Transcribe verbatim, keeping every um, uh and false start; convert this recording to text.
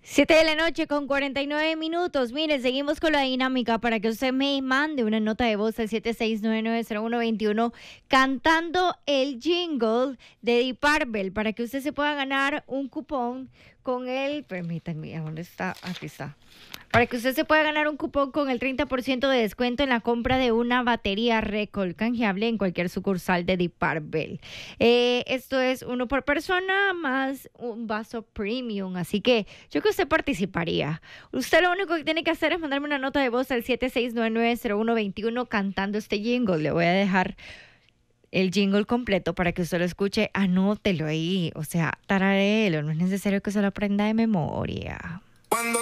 Siete de la noche con cuarenta y nueve minutos. Mire, seguimos con la dinámica para que usted me mande una nota de voz al siete seis nueve nueve cero uno dos uno cantando el jingle de Deep Purple para que usted se pueda ganar un cupón con el... Permítanme, ¿dónde está? Aquí está. Para que usted se pueda ganar un cupón con el treinta por ciento de descuento en la compra de una batería Recol canjeable en cualquier sucursal de Deep Purple. Eh, esto es uno por persona más un vaso premium, así que yo que usted participaría. Usted lo único que tiene que hacer es mandarme una nota de voz al siete seis nueve nueve cero uno dos uno cantando este jingle. Le voy a dejar el jingle completo para que usted lo escuche. Anótelo ahí, o sea, tararéelo, no es necesario que se lo aprenda de memoria.